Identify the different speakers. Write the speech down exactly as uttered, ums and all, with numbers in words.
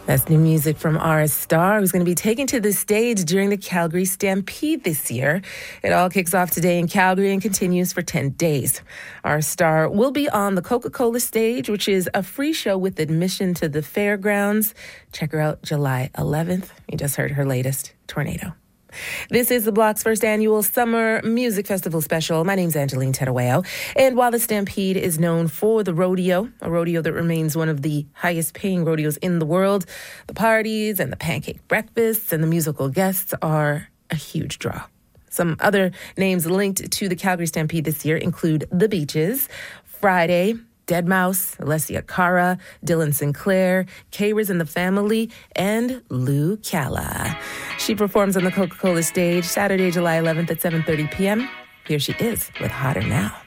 Speaker 1: That's new music from R Star, who's going to be taken to the stage during the Calgary Stampede this year. It all kicks off today in Calgary and continues for ten days. R Star will be on the Coca-Cola stage, which is a free show with admission to the fairgrounds. Check her out July eleventh. You just heard her latest, Tornado. This is the Block's first annual Summer Music Festival special. My name's Angeline Tedaweo. And while the Stampede is known for the rodeo, a rodeo that remains one of the highest paying rodeos in the world, the parties and the pancake breakfasts and the musical guests are a huge draw. Some other names linked to the Calgary Stampede this year include The Beaches, Friday, deadmau five, Alessia Cara, Dylan Sinclair, K-Riz and the Family, and Lou Calla. She performs on the Coca-Cola stage Saturday, July eleventh at seven thirty p.m. Here she is with Hotter Now.